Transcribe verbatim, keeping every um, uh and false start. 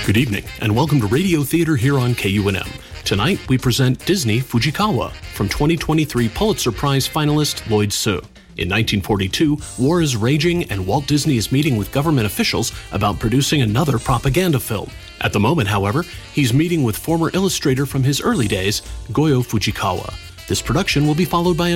Good evening, and welcome to Radio Theater here on K U N M. Tonight, we present Disney Fujikawa from twenty twenty-three Pulitzer Prize finalist Lloyd Suh. In nineteen forty-two, war is raging and Walt Disney is meeting with government officials about producing another propaganda film. At the moment, however, he's meeting with former illustrator from his early days, Goyo Fujikawa. This production will be followed by